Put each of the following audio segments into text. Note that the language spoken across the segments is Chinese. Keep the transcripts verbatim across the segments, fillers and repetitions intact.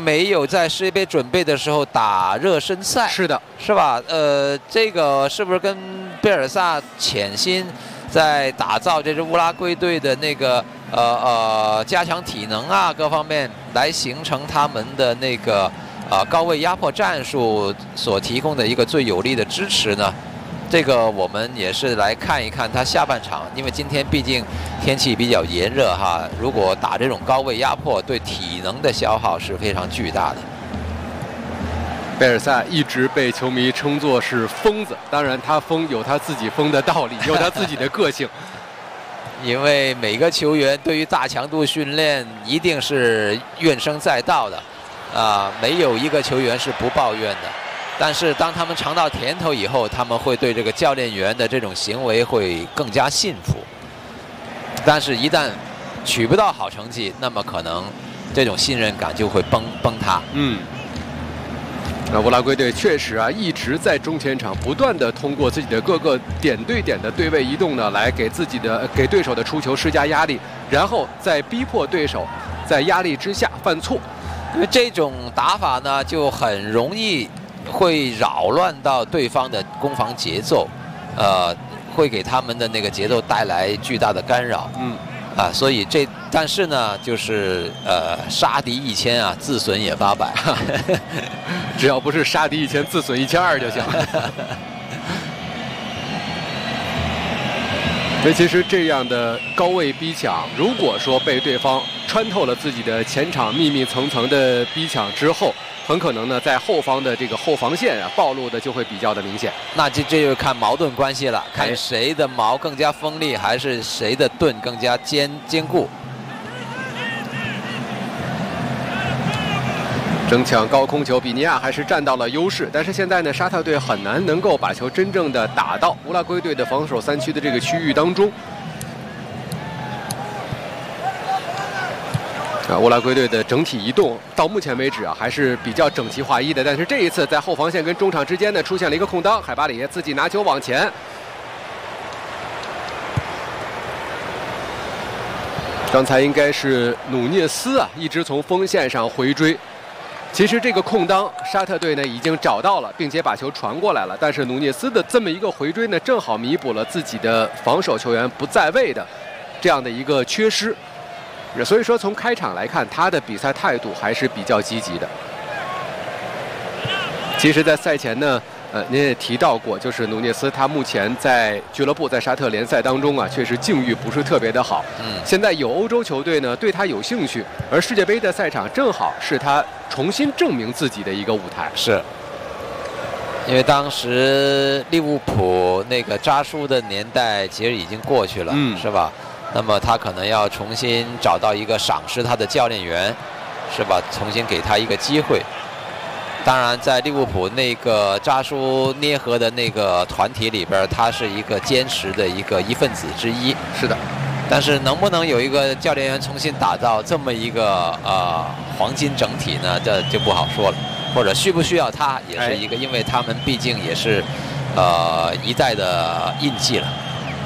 没有在世界杯准备的时候打热身赛， 是的， 是吧？呃，这个是不是跟贝尔萨潜心在打造这支乌拉圭队的那个呃呃加强体能啊各方面，来形成他们的那个呃高位压迫战术所提供的一个最有力的支持呢？这个我们也是来看一看他下半场，因为今天毕竟天气比较炎热哈，如果打这种高位压迫，对体能的消耗是非常巨大的。 贝尔萨一直被球迷称作是疯子，当然他疯有他自己疯的道理，有他自己的个性。 因为每个球员对于大强度训练一定是怨声载道的，啊、呃，没有一个球员是不抱怨的。但是当他们尝到甜头以后，他们会对这个教练员的这种行为会更加信服。但是，一旦取不到好成绩，那么可能这种信任感就会崩崩塌。 嗯。那乌拉圭队确实啊，一直在中前场不断的通过自己的各个点对点的对位移动呢，来给自己的给对手的出球施加压力，然后再逼迫对手在压力之下犯错。 因为这种打法呢，就很容易会扰乱到对方的攻防节奏，呃，会给他们的那个节奏带来巨大的干扰。 嗯。 啊，所以这但是呢，就是呃，杀敌一千啊，自损也八百， 只要不是杀敌一千，自损一千二就行。所以其实这样的高位逼抢，如果说被对方穿透了自己的前场密密层层的逼抢之后，很可能呢，在后方的这个后防线啊，暴露的就会比较的明显。 那这这就是看矛盾关系了，看谁的矛更加锋利，还是谁的盾更加坚坚固。 争抢高空球，比尼亚还是占到了优势，但是现在呢，沙特队很难能够把球真正的打到乌拉圭队的防守三区的这个区域当中。啊，乌拉圭队的整体移动到目前为止啊还是比较整齐划一的，但是这一次在后防线跟中场之间呢出现了一个空当，海巴里自己拿球往前。刚才应该是努涅斯啊，一直从锋线上回追。其实这个空当，沙特队呢已经找到了，并且把球传过来了，但是努涅斯的这么一个回追呢，正好弥补了自己的防守球员不在位的这样的一个缺失。所以说，从开场来看，他的比赛态度还是比较积极的。其实，在赛前呢，呃，您也提到过，就是努涅斯他目前在俱乐部在沙特联赛当中啊，确实境遇不是特别的好。 嗯。 现在有欧洲球队呢对他有兴趣，而世界杯的赛场正好是他重新证明自己的一个舞台。 是。因为当时利物浦那个扎叔的年代其实已经过去了， 嗯， 是吧？那么他可能要重新找到一个赏识他的教练员，是吧？重新给他一个机会。当然，在利物浦那个扎叔捏合的那个团体里边，他是一个坚实的一个一份子之一。 是的。 但是能不能有一个教练员重新打造这么一个呃黄金整体呢？这就不好说了。或者需不需要他，也是一个，因为他们毕竟也是呃一代的印记了。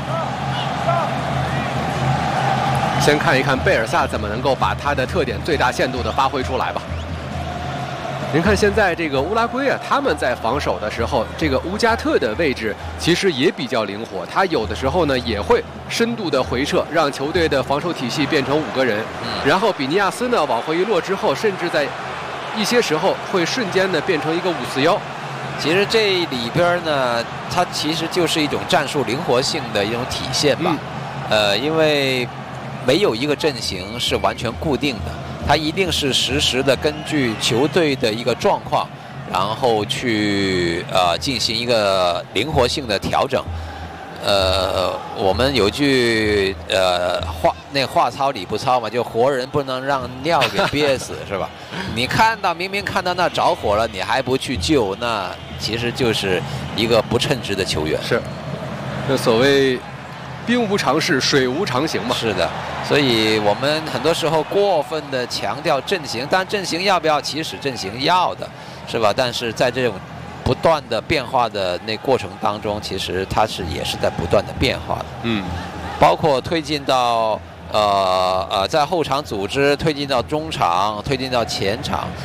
先看一看贝尔萨怎么能够把他的特点最大限度的发挥出来吧。您看现在这个乌拉圭啊，他们在防守的时候，这个乌加特的位置其实也比较灵活，他有的时候呢也会深度的回撤，让球队的防守体系变成五个人。 嗯、 然后比尼亚斯呢往回一落之后，甚至在一些时候会瞬间的变成一个五四幺。 其实这里边呢，它其实就是一种战术灵活性的一种体现吧。嗯、呃，因为没有一个阵型是完全固定的，它一定是实时的根据球队的一个状况，然后去呃进行一个灵活性的调整。呃，我们有句呃话，那话糙理不糙嘛，就活人不能让尿给憋死，是吧？你看到明明看到那着火了，你还不去救，那其实就是一个不称职的球员。 是，这所谓兵无常势，水无常形嘛。 是的，所以我们很多时候过分的强调阵型，但阵型要不要？其实阵型要的，是吧？但是在这种不断的变化的那过程当中，其实它是也是在不断的变化的。 嗯， 包括推进到呃呃在后场组织，推进到中场，推进到前场，